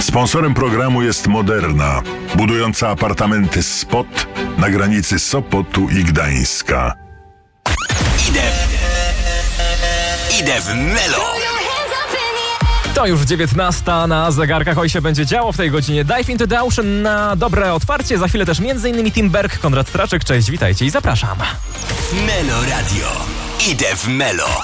Sponsorem programu jest Moderna, budująca apartamenty Spot na granicy Sopotu i Gdańska. Idę w Melo. To już 19 na zegarkach. Oj się będzie działo w tej godzinie. Dive into the Ocean na dobre otwarcie. Za chwilę też m.in. Tim Berg, Konrad Traczek. Cześć, witajcie i zapraszam. Melo Radio. Idę w Melo.